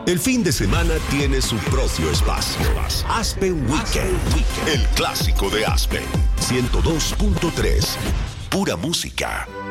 El fin de semana tiene su propio espacio. Aspen Weekend. El clásico de Aspen. 102.3. Pura música.